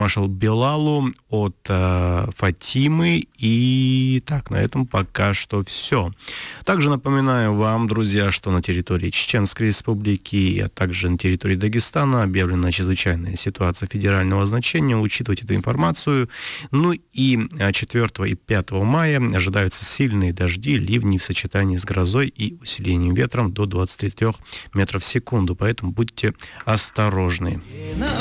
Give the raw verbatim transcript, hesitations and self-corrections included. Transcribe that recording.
маршалу Белалу от э, Фатимы. И так, на этом пока что все. Также напоминаю вам, друзья, что на территории Чеченской Республики, а также на территории Дагестана объявлена чрезвычайная ситуация федерального значения. Учитывать эту информацию. Ну и четвёртого и пятого мая ожидаются сильные дожди, ливни в сочетании с грозой и усилением ветром до двадцати трёх метров в секунду. Поэтому будьте осторожны.